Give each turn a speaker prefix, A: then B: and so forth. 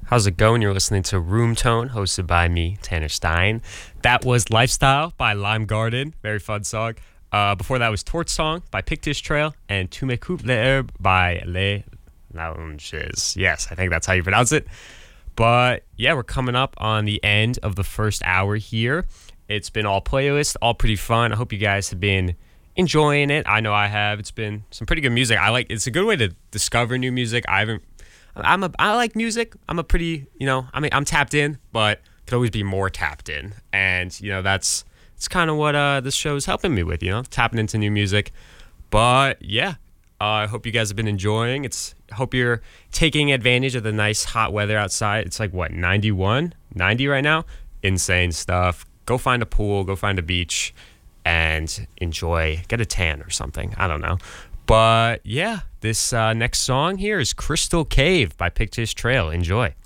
A: How's it going? You're listening to Room Tone, hosted by me, Tanner Stein. That was Lifestyle by Lime Garden. Very fun song. Before that was Torch Song by Pictish Trail and Tu me coupes l'herbe by Les Lounges. Yes, I think that's how you pronounce it. But yeah, we're coming up on the end of the first hour here. It's been all playlist, all pretty fun. I hope you guys have been enjoying it. I know I have. It's been some pretty good music. It's a good way to discover new music. I like music. I'm a pretty, I'm tapped in, but could always be more tapped in. And, it's kind of what this show is helping me with, tapping into new music. But yeah, I hope you guys have been enjoying. I hope you're taking advantage of the nice hot weather outside. It's like, 90 right now? Insane stuff. Go find a pool, go find a beach, and enjoy. Get a tan or something. I don't know. But yeah, this next song here is Crystal Cave by Pictish Trail. Enjoy.